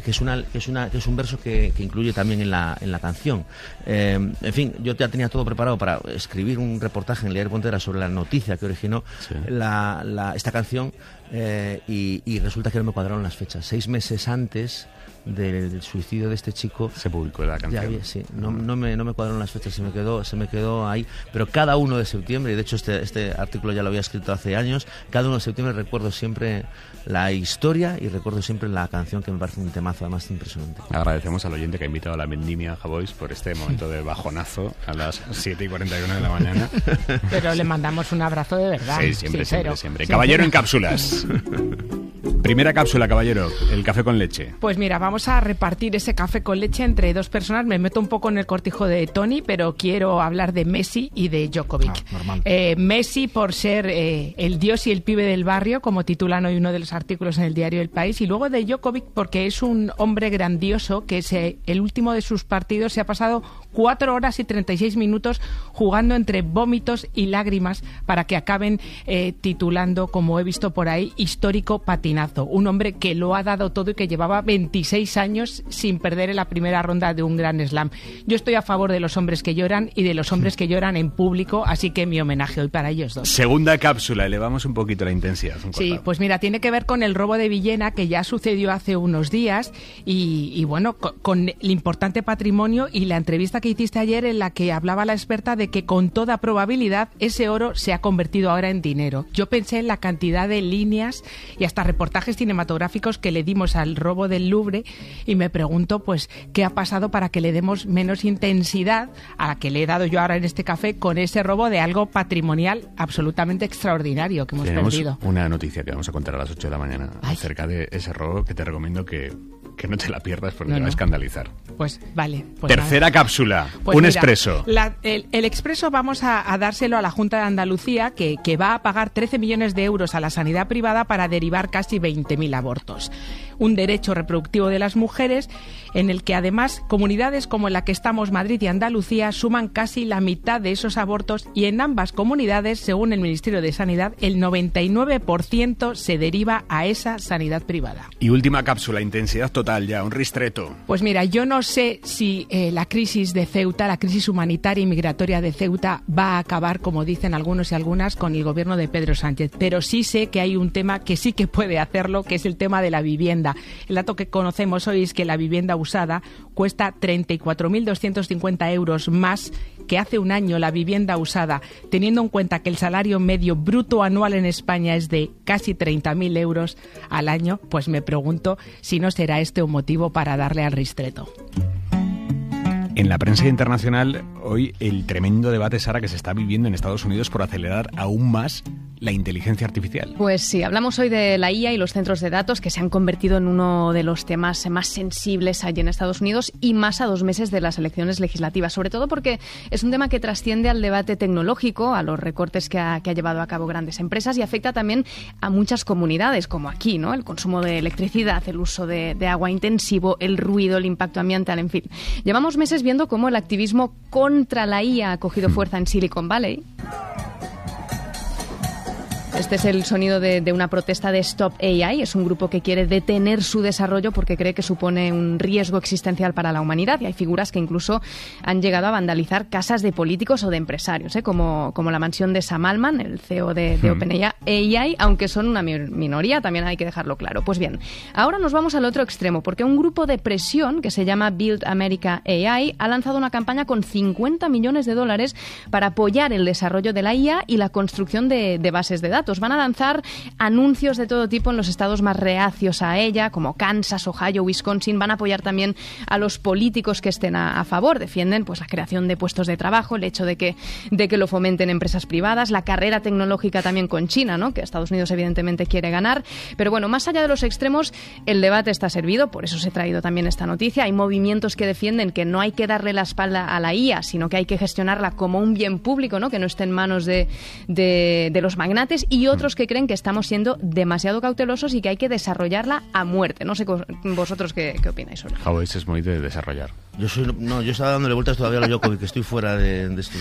es un verso que incluye también en la canción. En fin, yo ya tenía todo preparado para escribir un reportaje en el diario Pontevedra sobre la noticia que originó esta canción, y resulta que no me cuadraron las fechas. 6 meses antes del suicidio de este chico se publicó la canción. No me cuadraron las fechas, se me quedó ahí. Pero cada 1 de septiembre, y de hecho este artículo ya lo había escrito hace años, cada 1 de septiembre recuerdo siempre la historia y recuerdo siempre la canción, que me parece un temazo además impresionante. Agradecemos al oyente que ha invitado a la vendimia Javois por este momento de bajonazo a las 7:41 de la mañana. Pero le mandamos un abrazo de verdad. Sí, siempre. Caballero en cápsulas. Primera cápsula, caballero, el café con leche. Pues mira, vamos a repartir ese café con leche entre 2 personas. Me meto un poco en el cortijo de Tony, pero quiero hablar de Messi y de Djokovic. Normal. Messi por ser el dios y el pibe del barrio, como titulan hoy uno de los artículos en el diario El País, y luego de Djokovic porque es un hombre grandioso que el último de sus partidos se ha pasado 4 horas y 36 minutos jugando entre vómitos y lágrimas para que acaben titulando, como he visto por ahí, histórico patinazo. Un hombre que lo ha dado todo y que llevaba 26 años sin perder en la primera ronda de un Grand Slam. Yo estoy a favor de los hombres que lloran y de los hombres que lloran en público, así que mi homenaje hoy para ellos 2. Segunda cápsula, elevamos un poquito la intensidad. Sí, pues mira, tiene que ver con el robo de Villena, que ya sucedió hace unos días, y bueno, con el importante patrimonio y la entrevista que hiciste ayer en la que hablaba la experta de que con toda probabilidad ese oro se ha convertido ahora en dinero. Yo pensé en la cantidad de líneas y hasta reportajes cinematográficos que le dimos al robo del Louvre, y me pregunto pues qué ha pasado para que le demos menos intensidad a la que le he dado yo ahora en este café con ese robo de algo patrimonial absolutamente extraordinario que hemos perdido. Una noticia que vamos a contar a las 8 de la mañana acerca de ese robo, que te recomiendo que no te la pierdas porque te va a escandalizar. Pues vale. Pues tercera cápsula, expreso. El expreso vamos a dárselo a la Junta de Andalucía, que va a pagar 13 millones de euros a la sanidad privada para derivar casi 20.000 abortos. Un derecho reproductivo de las mujeres en el que además comunidades como en la que estamos, Madrid y Andalucía, suman casi la mitad de esos abortos, y en ambas comunidades, según el Ministerio de Sanidad, el 99% se deriva a esa sanidad privada. Y última cápsula, intensidad total ya, un ristreto. Pues mira, yo no sé si la crisis de Ceuta, la crisis humanitaria y migratoria de Ceuta va a acabar, como dicen algunos y algunas, con el gobierno de Pedro Sánchez, pero sí sé que hay un tema que sí que puede hacerlo, que es el tema de la vivienda. El dato que conocemos hoy es que la vivienda usada cuesta 34.250 euros más que hace un año la vivienda usada, teniendo en cuenta que el salario medio bruto anual en España es de casi 30.000 euros al año. Pues me pregunto si no será este un motivo para darle al ristreto. En la prensa internacional, hoy el tremendo debate, Sara, que se está viviendo en Estados Unidos por acelerar aún más la inteligencia artificial. Pues sí, hablamos hoy de la IA y los centros de datos, que se han convertido en uno de los temas más sensibles allí en Estados Unidos, y más a 2 meses de las elecciones legislativas, sobre todo porque es un tema que trasciende al debate tecnológico, a los recortes que ha llevado a cabo grandes empresas, y afecta también a muchas comunidades, como aquí, ¿no? El consumo de electricidad, el uso de agua intensivo, el ruido, el impacto ambiental, en fin. Llevamos meses viendo cómo el activismo contra la IA ha cogido fuerza en Silicon Valley. Este es el sonido de una protesta de Stop AI. Es un grupo que quiere detener su desarrollo porque cree que supone un riesgo existencial para la humanidad, y hay figuras que incluso han llegado a vandalizar casas de políticos o de empresarios, como la mansión de Sam Altman, el CEO de OpenAI, aunque son una minoría, también hay que dejarlo claro. Pues bien, ahora nos vamos al otro extremo, porque un grupo de presión que se llama Build America AI ha lanzado una campaña con $50 millones para apoyar el desarrollo de la IA y la construcción de bases de datos. Van a lanzar anuncios de todo tipo en los estados más reacios a ella, como Kansas, Ohio, Wisconsin. Van a apoyar también a los políticos que estén a favor. Defienden pues la creación de puestos de trabajo, el hecho de que lo fomenten empresas privadas, la carrera tecnológica también con China, ¿no? Que Estados Unidos evidentemente quiere ganar. Pero bueno, más allá de los extremos, el debate está servido. Por eso os he traído también esta noticia. Hay movimientos que defienden que no hay que darle la espalda a la IA, sino que hay que gestionarla como un bien público, ¿no? Que no esté en manos de los magnates. y otros que creen que estamos siendo demasiado cautelosos y que hay que desarrollarla a muerte. No sé vosotros qué opináis sobre eso. Hawái es muy de desarrollar. Yo estaba dándole vueltas todavía a lo Djokovic, que estoy fuera de esto.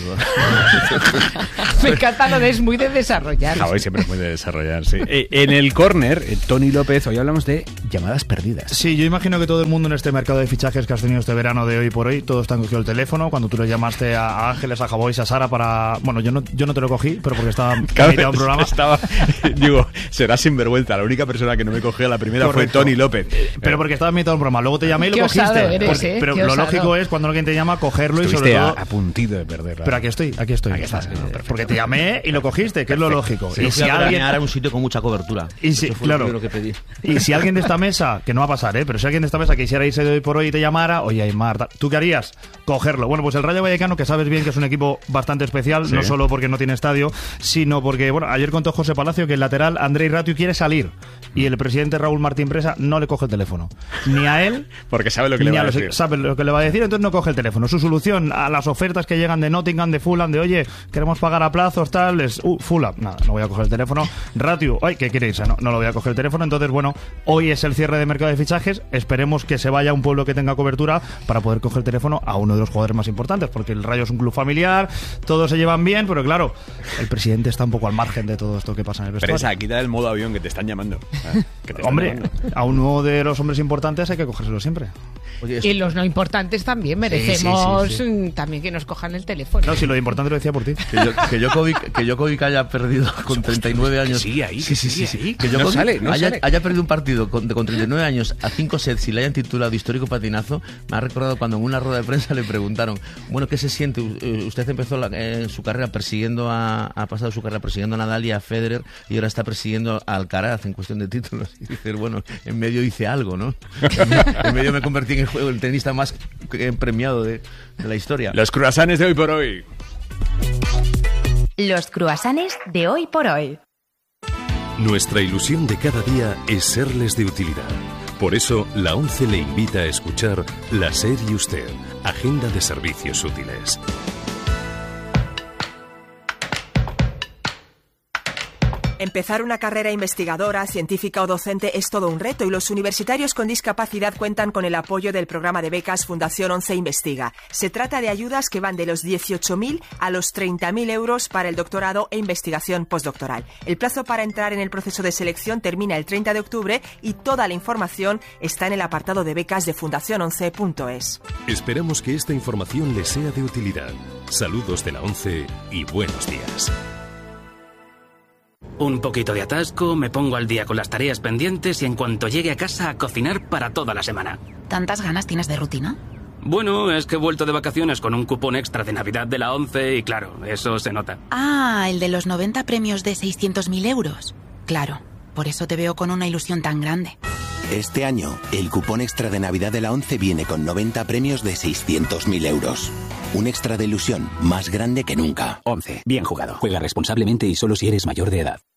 Me encanta lo de es muy de desarrollar. Hawái siempre es muy de desarrollar, sí. En el córner, Tony López, hoy hablamos de llamadas perdidas. Sí, yo imagino que todo el mundo en este mercado de fichajes que has tenido este verano de hoy por hoy, todos te han cogido el teléfono. Cuando tú le llamaste a Ángeles, a Javois, a Sara para... Bueno, yo no te lo cogí, pero porque estaba invitado a un programa. Digo, será sinvergüenza. La única persona que no me cogió la primera fue Tony López. Pero porque estaba invitado a un programa. Luego te llamé y lo cogiste. Pero lo lógico es cuando alguien te llama, cogerlo. Estuviste y sobre todo a puntito de perderla. Pero aquí estoy. Aquí estás, porque te llamé y lo cogiste, que es lo lógico. Sí, y si alguien era un sitio con mucha cobertura. Y si, claro. Lo que pedí. Y si alguien de esta mesa, que no va a pasar, pero si alguien de esta mesa quisiera irse de hoy por hoy y te llamara, oye, Aymar, ¿tú qué harías? Cogerlo. Bueno, pues el Rayo Vallecano, que sabes bien que es un equipo bastante especial, no solo porque no tiene estadio, sino porque, bueno, ayer contó José Palacio que el lateral Andrei Ratiu quiere salir y el presidente Raúl Martín Presa no le coge el teléfono. Ni a él. Porque sabe lo que le va a decir. Sabe lo que le va a decir, entonces no coge el teléfono. Su solución a las ofertas que llegan de Nottingham, de Fulham, de oye, queremos pagar a plazos, tal, es Fulham. Nada, no voy a coger el teléfono. Ratiu, ay, ¿qué quiere irse? No lo voy a coger el teléfono. Entonces, bueno, hoy es el cierre de mercado de fichajes. Esperemos que se vaya a un pueblo que tenga cobertura para poder coger el teléfono a uno de los jugadores más importantes, porque el Rayo es un club familiar, todos se llevan bien, pero claro, el presidente está un poco al margen de todo esto que pasa en el vestuario. Presa, quita el modo avión que te están llamando. Hombre, a uno de los hombres importantes hay que cogérselo siempre. Oye, y los no importantes también merecemos también que nos cojan el teléfono. No, si lo de importante lo decía por ti. Que Djokovic haya perdido con 39 años. Sí, ahí. Sí. Que Djokovic haya perdido un partido con 39 años a 5 sets y le hayan titulado histórico patinazo. Me ha recordado cuando en una rueda de prensa le preguntaron, bueno, ¿qué se siente? Usted empezó su carrera ha pasado su carrera persiguiendo a Nadal y a Federer y ahora está persiguiendo a Alcaraz en cuestión de títulos. Y dice, bueno, en medio hice algo, ¿no? En medio me convertí en el tenista más premiado de la historia. Los cruasanes de hoy por hoy. Los cruasanes de hoy por hoy. Nuestra ilusión de cada día es serles de utilidad. Por eso, la ONCE le invita a escuchar La SER y Usted, Agenda de Servicios Útiles. Empezar una carrera investigadora, científica o docente es todo un reto y los universitarios con discapacidad cuentan con el apoyo del programa de becas Fundación ONCE Investiga. Se trata de ayudas que van de los 18.000 a los 30.000 euros para el doctorado e investigación postdoctoral. El plazo para entrar en el proceso de selección termina el 30 de octubre y toda la información está en el apartado de becas de fundaciononce.es. Esperamos que esta información les sea de utilidad. Saludos de la ONCE y buenos días. Un poquito de atasco, me pongo al día con las tareas pendientes y en cuanto llegue a casa a cocinar para toda la semana. ¿Tantas ganas tienes de rutina? Bueno, es que he vuelto de vacaciones con un cupón extra de Navidad de la ONCE y claro, eso se nota. Ah, el de los 90 premios de 600.000 euros. Claro, por eso te veo con una ilusión tan grande. Este año, el cupón extra de Navidad de la ONCE viene con 90 premios de 600.000 euros. Un extra de ilusión más grande que nunca. ONCE. Bien jugado. Juega responsablemente y solo si eres mayor de edad.